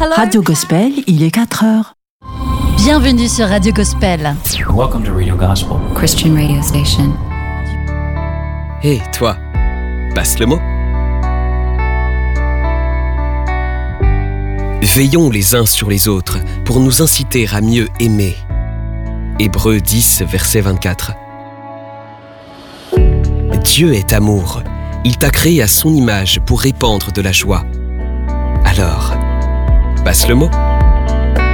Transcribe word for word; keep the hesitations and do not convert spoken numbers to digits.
Radio Gospel, il est quatre heures. Bienvenue sur Radio Gospel. Welcome to Radio Gospel, Christian radio station. Hé, hey, toi, passe le mot. Veillons les uns sur les autres pour nous inciter à mieux aimer. Hébreux dix, verset vingt-quatre. Dieu est amour. Il t'a créé à son image pour répandre de la joie. Alors, passe le mot.